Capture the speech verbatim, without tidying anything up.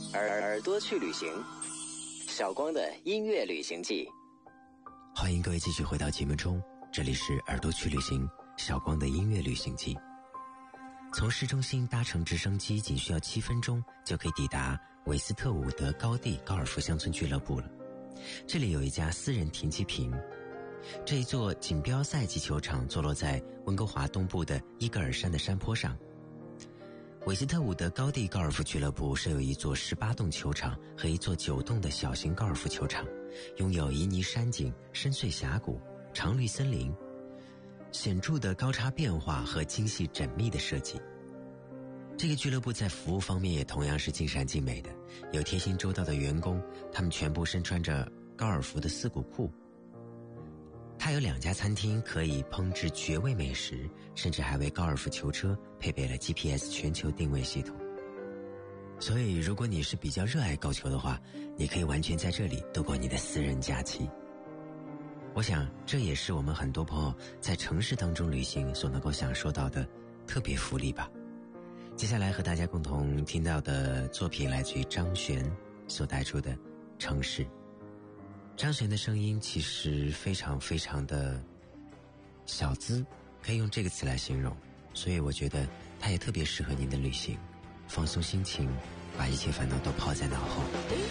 耳耳朵去旅行，小光的音乐旅行记。 欢迎各位继续回到节目中，这里是耳朵去旅行，小光的音乐旅行记。从市中心搭乘直升机仅需要七分钟就可以抵达韦斯特伍德高地高尔夫乡村俱乐部了。这里有一家私人停机坪，这一座锦标赛级球场坐落在温哥华东部的伊格尔山的山坡上。韦斯特伍德高地高尔夫俱乐部设有一座十八洞球场和一座九洞的小型高尔夫球场，拥有旖旎山景、深邃峡谷、常绿森林，显著的高差变化和精细缜密的设计。这个俱乐部在服务方面也同样是尽善尽美的，有贴心周到的员工，他们全部身穿着高尔夫的四股裤。它有两家餐厅可以烹制绝味美食，甚至还为高尔夫球车配备了 G P S 全球定位系统。所以如果你是比较热爱高球的话，你可以完全在这里度过你的私人假期。我想这也是我们很多朋友在城市当中旅行所能够享受到的特别福利吧。接下来和大家共同听到的作品来自于张悬所带出的城市。张悬的声音其实非常非常的小资，可以用这个词来形容，所以我觉得它也特别适合您的旅行，放松心情，把一切烦恼都抛在脑后。